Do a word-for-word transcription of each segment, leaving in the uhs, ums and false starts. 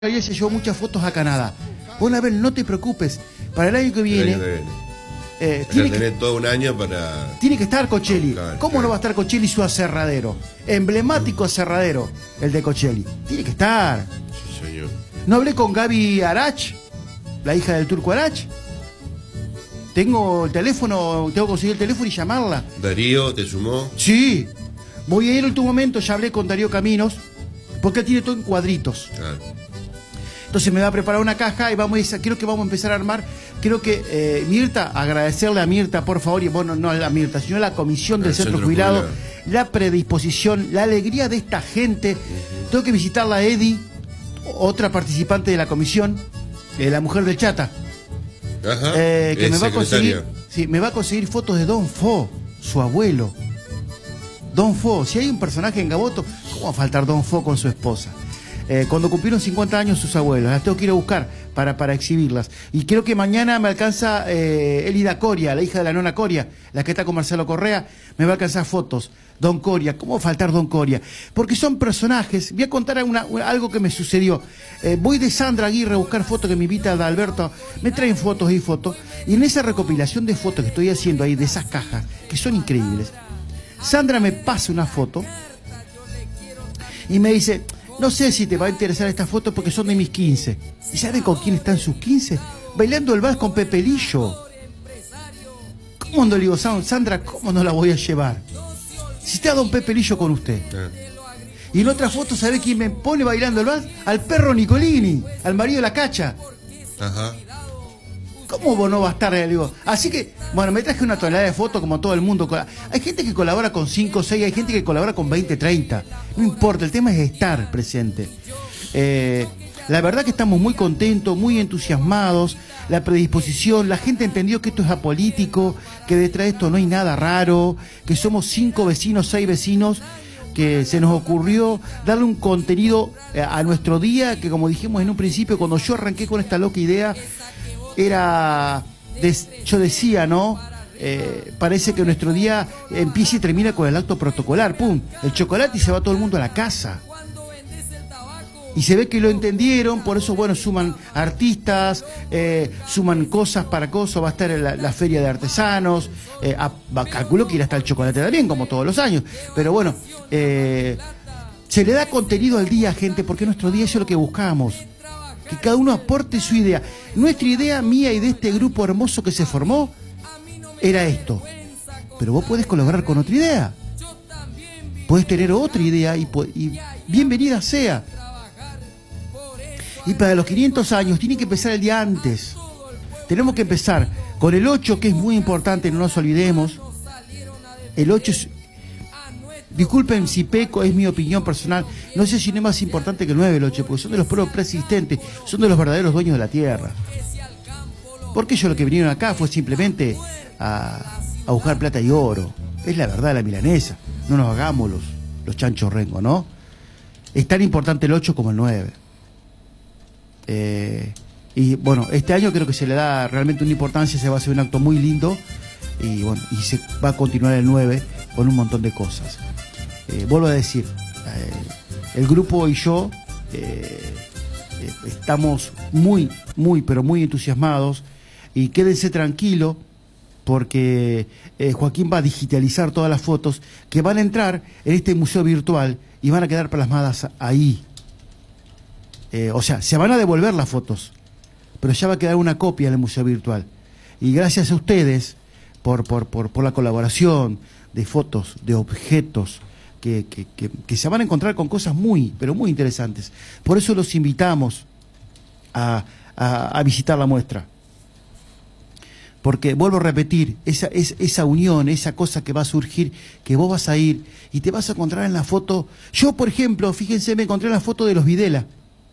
Ayer se llevó muchas fotos a Canadá. Bueno, a ver, no te preocupes. Para el año que viene. El año que viene. Eh, tiene, que, tener todo un año para. tiene que estar Cocelli. Claro, ¿Cómo claro. no va a estar Cocelli su aserradero? Emblemático aserradero, el de Cocelli. Tiene que estar. Sí, señor. No hablé con Gaby Arach, la hija del Turco Arach. Tengo el teléfono, tengo que conseguir el teléfono y llamarla. Darío, ¿te sumó? Sí. Voy a ir en último momento, ya hablé con Darío Caminos, porque él tiene todo en cuadritos. Claro. Entonces me va a preparar una caja y vamos a, creo que vamos a empezar a armar. Creo que eh, Mirta, agradecerle a Mirta, por favor, y bueno, no a la Mirta, sino a la comisión del Al Centro, Centro Jubilado, Jubilado, la predisposición, la alegría de esta gente. Uh-huh. Tengo que visitarla a Edi, otra participante de la comisión, eh, la mujer del Chata. Ajá. Eh, que me va a conseguir, secretaria. sí, me va a conseguir fotos de Don Fo, su abuelo. Don Fo, si hay un personaje en Gaboto, ¿cómo va a faltar Don Fo con su esposa? Eh, cuando cumplieron cincuenta años sus abuelos, las tengo que ir a buscar para, para exhibirlas. Y creo que mañana me alcanza eh, Elida Coria, la hija de la nona Coria, la que está con Marcelo Correa, me va a alcanzar fotos. Don Coria, ¿cómo va a faltar Don Coria? Porque son personajes. Voy a contar una, una, algo que me sucedió. Eh, voy de Sandra Aguirre a buscar fotos que me invita a Alberto, me traen fotos y fotos, y en esa recopilación de fotos que estoy haciendo ahí, de esas cajas, que son increíbles, Sandra me pasa una foto y me dice: no sé si te va a interesar esta foto porque son de mis quince. ¿Y saben con quién están sus quince? Bailando el vals con Pepe Lillo. ¿Cómo no le digo, Sandra, cómo no la voy a llevar? Si está Don Pepe Lillo con usted. Ah. Y en otra foto, ¿sabe quién me pone bailando el vals? Al perro Nicolini, al marido de la Cacha. Ajá. ¿Cómo vos no va a estar? Le digo. Así que, bueno, me traje una tonelada de fotos como todo el mundo. Hay gente que colabora con cinco o seis, hay gente que colabora con veinte, treinta. No importa, el tema es estar presente. Eh, la verdad que estamos muy contentos, muy entusiasmados. La predisposición, la gente entendió que esto es apolítico, que detrás de esto no hay nada raro, que somos cinco vecinos, seis vecinos, que se nos ocurrió darle un contenido a nuestro día, que como dijimos en un principio, cuando yo arranqué con esta loca idea, era, des, yo decía, ¿no? Eh, parece que nuestro día empieza y termina con el acto protocolar, pum, el chocolate y se va todo el mundo a la casa. Y se ve que lo entendieron, por eso, bueno, suman artistas, eh, suman cosas para cosas, va a estar la, la feria de artesanos, eh, a, a, calculo que irá hasta el chocolate también, como todos los años, pero bueno, eh, se le da contenido al día, gente, porque nuestro día eso es lo que buscamos. Que cada uno aporte su idea. Nuestra idea, mía y de este grupo hermoso que se formó, era esto. Pero vos podés colaborar con otra idea. Podés tener otra idea y, y bienvenida sea. Y para los quinientos años tiene que empezar el día antes. Tenemos que empezar con el ocho, que es muy importante, no nos olvidemos. El ocho es... Disculpen si peco, es mi opinión personal. No sé si no es más importante que el nueve, el ocho, porque son de los pueblos preexistentes, son de los verdaderos dueños de la tierra. Porque ellos lo que vinieron acá fue simplemente a, a buscar plata y oro. Es la verdad, la milanesa. No nos hagamos los, los chanchos rengo, ¿no? Es tan importante el ocho como el nueve. Eh, y bueno, este año creo que se le da realmente una importancia, se va a hacer un acto muy lindo. Y bueno, y se va a continuar el nueve con un montón de cosas. Eh, vuelvo a decir, eh, el grupo y yo eh, eh, estamos muy, muy, pero muy entusiasmados, y quédense tranquilos porque eh, Joaquín va a digitalizar todas las fotos que van a entrar en este museo virtual y van a quedar plasmadas ahí. Eh, o sea, se van a devolver las fotos, pero ya va a quedar una copia en el museo virtual. Y gracias a ustedes por, por, por, por la colaboración de fotos, de objetos, Que, que, que, que se van a encontrar con cosas muy, pero muy interesantes. Por eso los invitamos a, a, a visitar la muestra. Porque, vuelvo a repetir, esa, es, esa unión, esa cosa que va a surgir, que vos vas a ir y te vas a encontrar en la foto. Yo, por ejemplo, fíjense, me encontré en la foto de los Videla.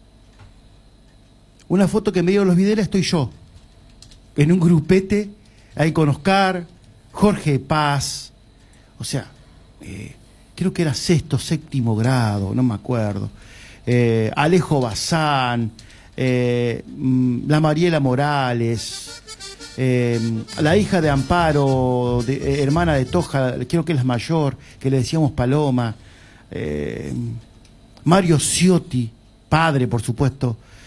Una foto que en medio de los Videla estoy yo, en un grupete, ahí con Oscar, Jorge Paz, o sea... Eh, creo que era sexto, séptimo grado, no me acuerdo, eh, Alejo Bazán, eh, la Mariela Morales, eh, la hija de Amparo, de, eh, hermana de Toja, creo que es la mayor, que le decíamos Paloma, eh, Mario Ciotti, padre, por supuesto,